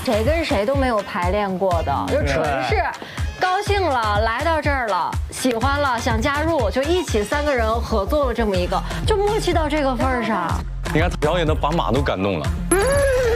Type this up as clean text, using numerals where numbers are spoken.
谁跟谁都没有排练过的，就纯是高兴了来到这儿了，喜欢了想加入，就一起3个人合作了这么一个，就默契到这个份儿上。 你看表演的把马都感动了。